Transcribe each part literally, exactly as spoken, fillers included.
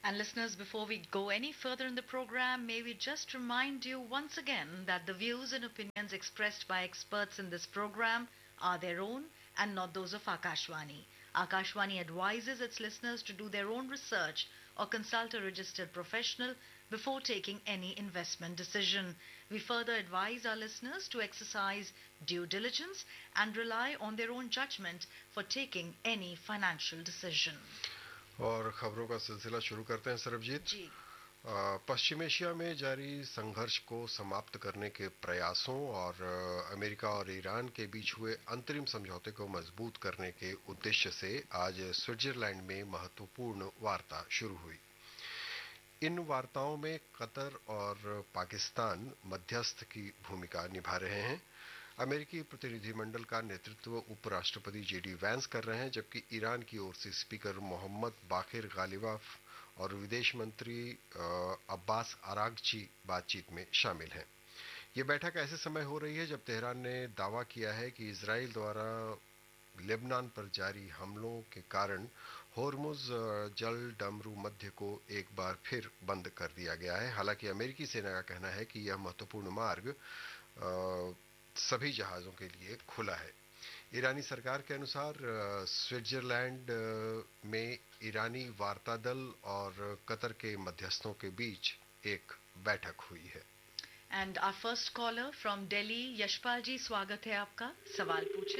And listeners, before we go any further in the program, may we just remind you once again that the views and opinions expressed by experts in this program are their own and not those of Akashvani. Akashvani advises its listeners to do their own research or consult a registered professional before taking any investment decision. We further advise our listeners to exercise due diligence and rely on their own judgment for taking any financial decision. और खबरों का सिलसिला शुरू करते हैं सरबजीत। जी अ, पश्चिम Asia में जारी संघर्ष को समाप्त करने के प्रयासों और अ, अमेरिका और ईरान के बीच हुए अंतरिम समझौते को मजबूत करने के उद्देश्य से आज स्विट्जरलैंड में महत्वपूर्ण वार्ता शुरू हुई। इन वार्ताओं में कतर और पाकिस्तान मध्यस्थ की भूमिका निभा रहे हैं। अमेरिकी प्रतिनिधिमंडल का नेतृत्व उपराष्ट्रपति जेडी वैंस कर रहे हैं, जबकि ईरान की ओर से स्पीकर मोहम्मद बाकिर गालिबाफ और विदेश मंत्री अब्बास आरागची बातचीत में शामिल हैं। ये बैठक ऐसे समय हो रही है जब तेहरान ने दावा किया है कि इजराइल द्वारा लेबनान पर जारी हमलों के कारण होर्मुज जल डमरू मध्य को एक बार फिर बंद कर दिया गया है। हालांकि अमेरिकी सेना का कहना है कि यह महत्वपूर्ण मार्ग सभी जहाजों के लिए खुला है। ईरानी सरकार के अनुसार स्विट्जरलैंड में ईरानी वार्ता दल और कतर के मध्यस्थों के बीच एक बैठक हुई है। And our first caller from Delhi, Yashpal जी, स्वागत है आपका। सवाल पूछें।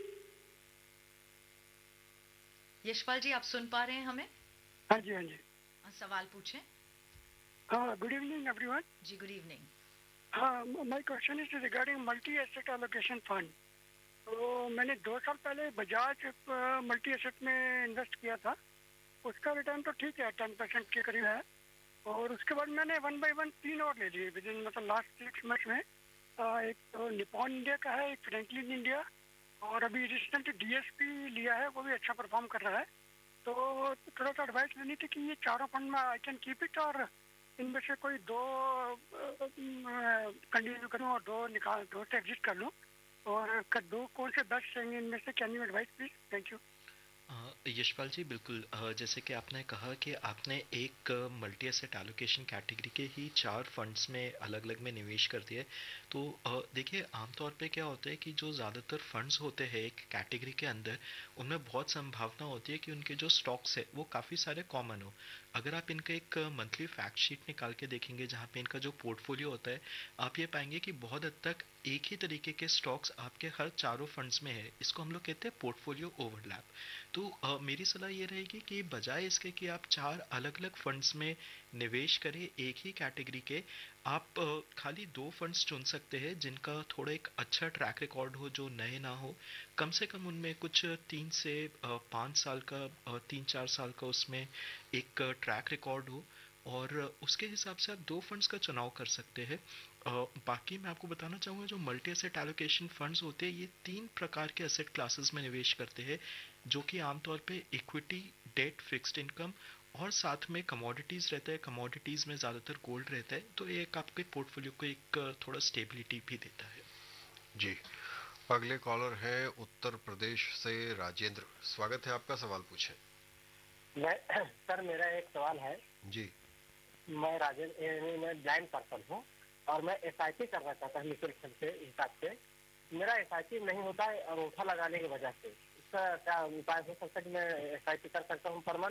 यशपाल जी, आप सुन पा रहे हैं हमें? हाँ जी, हाँ जी। सवाल पूछें। हाँ, गुड इवनिंग एवरीवन। जी, गुड इवनिंग। हाँ, my question is regarding multi asset allocation fund. तो मैंने दो साल पहले बजाज मल्टी एसेट में इन्वेस्ट किया था। उसका रिटर्न तो ठीक है, टेन परसेंट के करीब है। और उसके बाद मैंने वन बाई वन तीन और ले लिए विद इन मतलब लास्ट सिक्स मंथ्स में। आ, एक तो निपॉन इंडिया का है, एक फ्रैंकलिन इंडिया, और अभी रिसेंटली डीएसपी लिया है, वो भी अच्छा परफॉर्म कर रहा है। तो थोड़ा सा एडवाइस लेनी थी कि ये चारों फंड में आई कैन कीप इट, और इनमें से कोई दो कंटिन्यू करूँ और दो निकाल दो से एग्जिट कर लूँ, और दो कौन से बेस्ट रहेंगे इनमें से? Can you advice please? Thank you. Yashpal जी, बिल्कुल। जैसे कि आपने कहा कि आपने एक मल्टी एसेट एलोकेशन कैटेगरी के ही चार फंड्स में अलग अलग में निवेश कर दिया है। तो देखिए, आमतौर पे क्या होता है कि जो ज़्यादातर फंड्स होते हैं एक कैटेगरी के अंदर, उनमें बहुत संभावना होती है कि उनके जो स्टॉक्स है वो काफ़ी सारे कॉमन हो। अगर आप इनका एक मंथली फैक्ट शीट निकाल के देखेंगे जहाँ पे इनका जो पोर्टफोलियो होता है, आप ये पाएंगे कि बहुत हद तक एक ही तरीके के स्टॉक्स आपके हर चारों फंड्स में है। इसको हम लोग कहते हैं पोर्टफोलियो ओवरलैप। तो आ, मेरी सलाह ये रहेगी कि बजाय इसके कि आप चार अलग अलग फंड्स में निवेश करें एक ही कैटेगरी के, आप आ, खाली दो फंड्स चुन सकते हैं जिनका थोड़ा एक अच्छा ट्रैक रिकॉर्ड हो, जो नए ना हो। कम से कम उनमें कुछ तीन से पाँच साल का आ, तीन चार साल का उसमें एक ट्रैक रिकॉर्ड हो, और उसके हिसाब से आप दो फंड्स का चुनाव कर सकते हैं। बाकी मैं आपको बताना चाहूँगा, जो मल्टी एसेट एलोकेशन फंड्स होते हैं ये तीन प्रकार के एसेट क्लासेस में निवेश करते हैं, जो कि आमतौर पे इक्विटी, डेट, फिक्स्ड इनकम और साथ में कमोडिटीज़ रहता है। कमोडिटीज़ में ज़्यादातर गोल्ड रहता है। तो ये एक आपके पोर्टफोलियो को एक थोड़ा स्टेबिलिटी भी देता है। जी, अगले कॉलर है उत्तर प्रदेश से राजेंद्र। स्वागत है आपका। सवाल पूछें। सर, मेरा एक सवाल है जी। मैं राजेंद्र मैं ब्लाइंड पर्सन हूँ और मैं एस आई पी करना चाहता हूँ म्यूचुअल फंड के हिसाब से। मेरा एस आई पी नहीं होता है अंगूठा लगाने की वजह से। इसका क्या उपाय हो सकता है कि मैं एस आई पी कर सकता हूँ पर मंथ?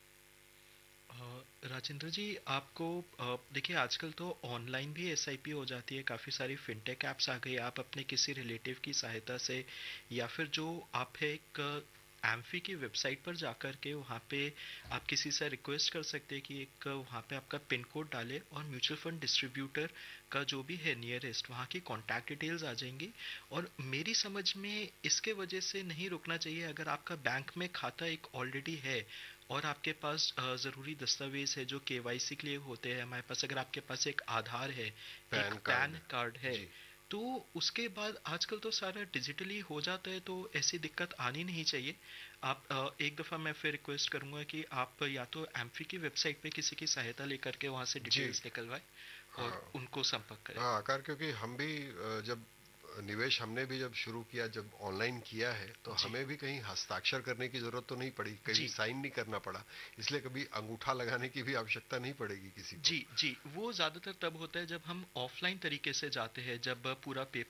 राजेंद्र जी, आपको देखिए, आजकल तो ऑनलाइन भी एस आई पी हो जाती है। काफ़ी सारी फिनटेक ऐप्स आ गई। आप अपने किसी रिलेटिव की सहायता से, या फिर जो आप है एक एम्फी की वेबसाइट पर जाकर के वहाँ पे आप किसी से रिक्वेस्ट कर सकते हैं कि एक वहाँ पे आपका पिन कोड डालें, और म्यूचुअल फंड डिस्ट्रीब्यूटर का जो भी है नियरेस्ट, वहाँ की कॉन्टैक्ट डिटेल्स आ जाएंगी। और मेरी समझ में इसके वजह से नहीं रुकना चाहिए। अगर आपका बैंक में खाता एक ऑलरेडी है और आपके पास ज़रूरी दस्तावेज है जो केवाईसी के लिए होते हैं हमारे पास, अगर आपके पास एक आधार है, एक पैन कार्ड है, तो उसके बाद आजकल तो सारा डिजिटली हो जाता है, तो ऐसी दिक्कत आनी नहीं चाहिए। आप एक दफ़ा मैं फिर रिक्वेस्ट करूंगा कि आप या तो एम्फी की वेबसाइट पे किसी की सहायता लेकर के वहाँ से डिटेल्स निकलवाएं और हाँ, उनको संपर्क करें। हाँ, कार क्योंकि हम भी जब निवेश हमने भी जब शुरू किया, जब ऑनलाइन किया है, तो जी। हमें भी कहीं हस्ताक्षर करने की जरूरत तो नहीं पड़ी, कहीं जी। साइन नहीं करना पड़ा, इसलिए कभी अंगूठा लगाने की भी आवश्यकता नहीं पड़ेगी किसी को। जी जी, वो ज्यादातर तब होता है जब हम ऑफलाइन तरीके से जाते हैं, जब पूरा पेपर